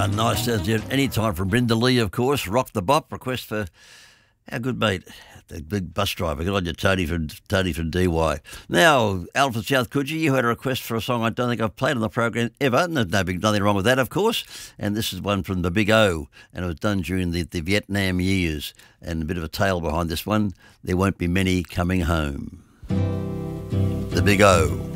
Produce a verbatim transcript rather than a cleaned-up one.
Uh, nice as yet. Any time from Brenda Lee, of course. Rock the Bop. Request for our good mate, the big bus driver. Good on you, Tony from Tony from D Y. Now, Alfred South Coogee, you had a request for a song I don't think I've played on the program ever. And there's no big, nothing wrong with that, of course. And this is one from the Big O, and it was done during the, the Vietnam years. And a bit of a tale behind this one. There won't be many coming home. The Big O.